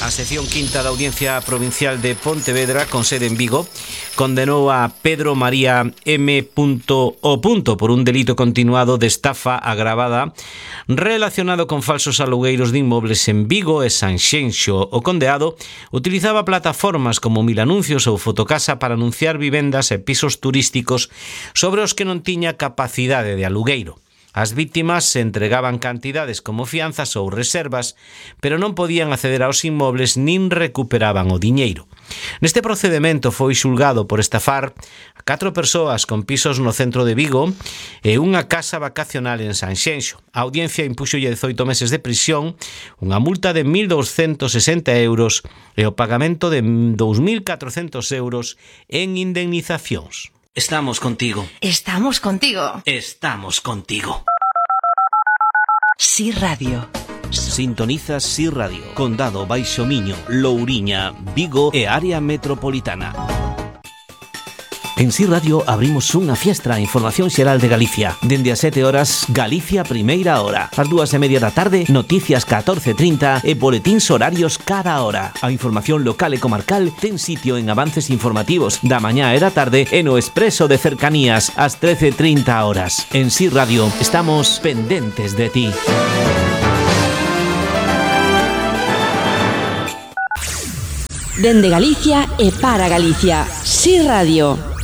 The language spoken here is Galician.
A sección quinta da Audiencia Provincial de Pontevedra, con sede en Vigo, condenou a Pedro María M. O. por un delito continuado de estafa agravada relacionado con falsos alugueiros de inmobles en Vigo e Sanxenxo. O condeado utilizaba plataformas como Milanuncios ou Fotocasa para anunciar vivendas e pisos turísticos sobre os que non tiña capacidade de alugueiro. As vítimas se entregaban cantidades como fianzas ou reservas, pero non podían acceder aos inmobles nin recuperaban o diñeiro. Neste procedemento foi xulgado por estafar a 4 persoas con pisos no centro de Vigo e unha casa vacacional en Sanxenxo. A audiencia impúxolle 18 meses de prisión, unha multa de 1.260 euros e o pagamento de 2.400 euros en indemnizacións. Estamos contigo. Estamos contigo. Estamos contigo. Sí Radio. Sintonizas Sí Radio, Condado Baixo Miño, Louriña, Vigo e área metropolitana. En Sí Radio abrimos unha fiestra, información xeral de Galicia. Dende as 7 horas, Galicia Primeira Hora. Ás 2:30 da tarde, noticias 14:30 e boletíns horarios cada hora. A información local e comarcal ten sitio en avances informativos da mañá e da tarde e no Expreso de Cercanías ás 13:30 horas. En Sí Radio estamos pendentes de ti. Dende Galicia e para Galicia. Sí Radio.